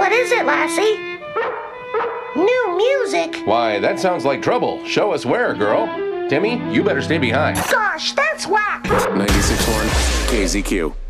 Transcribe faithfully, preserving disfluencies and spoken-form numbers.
What is it, Lassie? New music? Why, that sounds like trouble. Show us where, girl. Timmy, you better stay behind. Gosh, that's whack! ninety-six point one K Z Q.